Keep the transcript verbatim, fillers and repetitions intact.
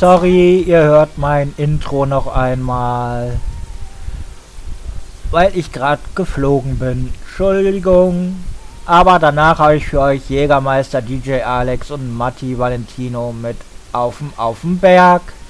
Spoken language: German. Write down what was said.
Sorry, ihr hört mein Intro noch einmal, weil ich gerade geflogen bin. Entschuldigung. Aber danach habe ich für euch Jägermeister, D J Alex und Matti Valentino mit Auf'm Auf'm Berg.